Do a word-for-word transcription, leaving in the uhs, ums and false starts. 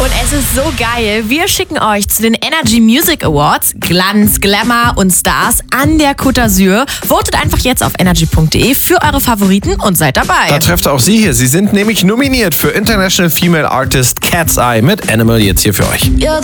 Und es ist so geil. Wir schicken euch zu den Energy Music Awards Glanz, Glamour und Stars an der Côte d'Azur. Votet einfach jetzt auf energy punkt de für eure Favoriten und seid dabei. Da trefft auch Sie hier. Sie sind nämlich nominiert für International Female Artist Cat's Eye mit Animal jetzt hier für euch.